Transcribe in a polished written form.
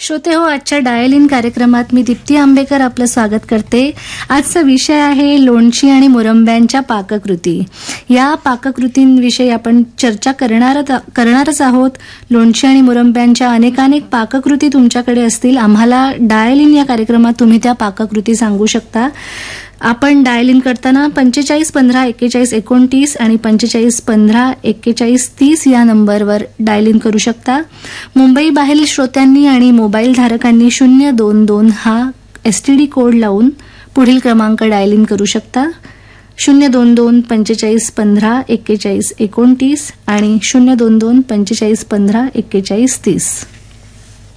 श्रोते हो, आजच्या डायल इन कार्यक्रमात मी दीप्ती आंबेकर आपलं स्वागत करते. आजचा विषय आहे लोणची आणि मुरंब्यांच्या पाककृती. या पाककृतींविषयी आपण चर्चा करणारच आहोत. लोणची आणि मुरंब्यांच्या अनेकानेक पाककृती तुमच्याकडे असतील. आम्हाला डायल इन या कार्यक्रमात तुम्ही त्या पाककृती सांगू शकता. आपण डायल इन करताना 45 15 41 29 आणि 45 15 41 30 या नंबरवर डायल इन करू शकता. मुंबई बाहेरील श्रोत्यांनी आणि मोबाईल धारकांनी 022 हा STD कोड लावून पुढील क्रमांक डायल इन करू शकता. 022 45 15 41 29 आणि 022 45 15 41 30.